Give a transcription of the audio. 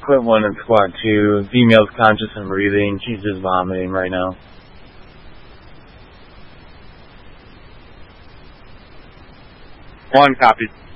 Quit 1 and squad 2. Female's conscious and breathing. She's just vomiting right now. One, copy.